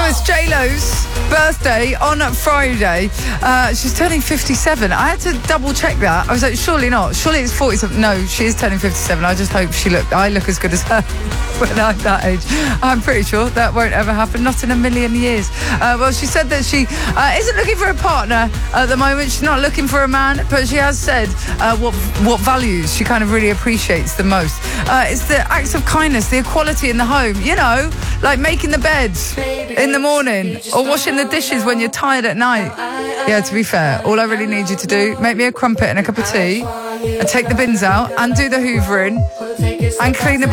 it's J-Lo's birthday on Friday. She's turning 57. I had to double check that. I was like, surely not. Surely it's 47. No, she is turning 57. I just hope I look as good as her when I'm that age. I'm pretty sure that won't ever happen. Not in a million years. Well, she said that she isn't looking for a partner at the moment. She's not looking for a man, but she has said what values she kind of really appreciates the most. It's the acts of kindness, the equality in the home. You know, like making the bed in the morning or washing the dishes when you're tired at night. Yeah, to be fair, all I really need you to do, make me a crumpet and a cup of tea and take the bins out and do the hoovering and clean the